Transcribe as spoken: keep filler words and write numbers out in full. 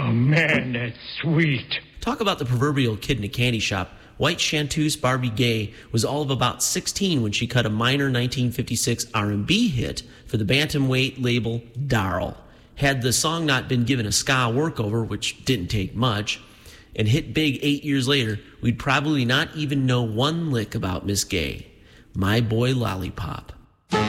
Oh, man, that's sweet. Talk about the proverbial kid in a candy shop. White chanteuse Barbie Gay was all of about sixteen when she cut a minor nineteen fifty-six R and B hit for the bantamweight label Darl. Had the song not been given a ska workover, which didn't take much, and hit big eight years later, we'd probably not even know one lick about Miss Gay. My Boy Lollipop.